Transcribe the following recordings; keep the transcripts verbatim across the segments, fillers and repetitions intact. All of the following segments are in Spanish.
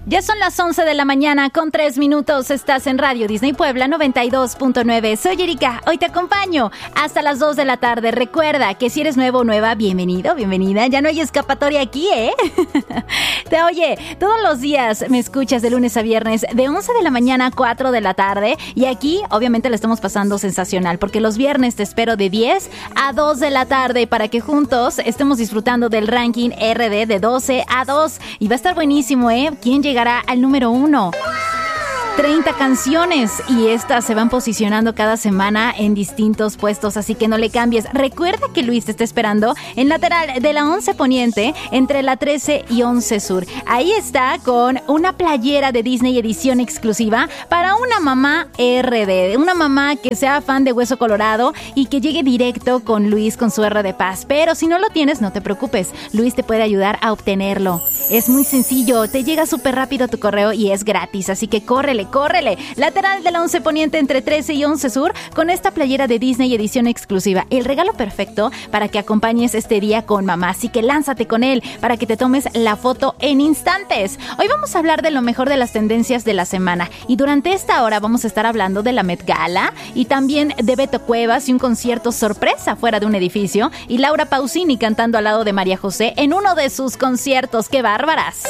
Ya son las once de la mañana con tres minutos. Estás en Radio Disney Puebla noventa y dos punto nueve. Soy Erika, hoy te acompaño hasta las dos de la tarde. Recuerda que si eres nuevo o nueva, bienvenido, bienvenida. Ya no hay escapatoria aquí, ¿eh? Te oye, todos los días me escuchas de lunes a viernes de once de la mañana a cuatro de la tarde. Y aquí, obviamente, la estamos pasando sensacional porque los viernes te espero de diez a dos de la tarde para que juntos estemos disfrutando del ranking R D de doce a dos. Y va a estar buenísimo, ¿eh? ¿Quién llegará al número uno? treinta canciones y estas se van posicionando cada semana en distintos puestos, así que no le cambies. Recuerda que Luis te está esperando en lateral de la once Poniente entre la trece y once Sur. Ahí está con una playera de Disney edición exclusiva para una mamá R D, una mamá que sea fan de Hueso Colorado y que llegue directo con Luis con su R de Paz. Pero si no lo tienes, no te preocupes, Luis te puede ayudar a obtenerlo. Es muy sencillo, te llega súper rápido a tu correo y es gratis, así que córrele, córrele. Lateral de la once Poniente entre trece y once Sur con esta playera de Disney edición exclusiva. El regalo perfecto para que acompañes este día con mamá, así que lánzate con él para que te tomes la foto en instantes. Hoy vamos a hablar de lo mejor de las tendencias de la semana y durante esta hora vamos a estar hablando de la Met Gala y también de Beto Cuevas y un concierto sorpresa fuera de un edificio y Laura Pausini cantando al lado de María José en uno de sus conciertos. ¡Qué bárbaras!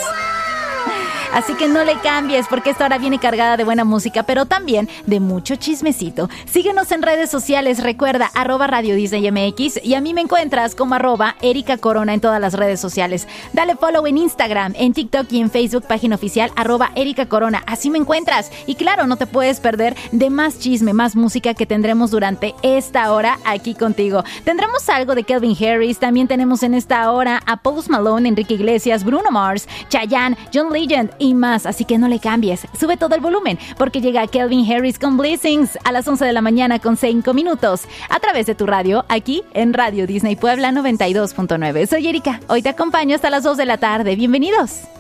Así que no le cambies porque esta hora viene cargada de buena música, pero también de mucho chismecito. Síguenos en redes sociales, recuerda, arroba Radio Disney M X y a mí me encuentras como arroba Erika Corona en todas las redes sociales. Dale follow en Instagram, en TikTok y en Facebook, página oficial, arroba Erika Corona. Así me encuentras. Y claro, no te puedes perder de más chisme, más música que tendremos durante esta hora aquí contigo. Tendremos algo de Calvin Harris, también tenemos en esta hora a Post Malone, Enrique Iglesias, Bruno Mars, Chayanne, John Legend y más, así que no le cambies. Sube todo el volumen porque llega Calvin Harris con Blessings a las once de la mañana con cinco minutos a través de tu radio, aquí en Radio Disney Puebla noventa y dos punto nueve. Soy Erika, hoy te acompaño hasta las dos de la tarde. Bienvenidos.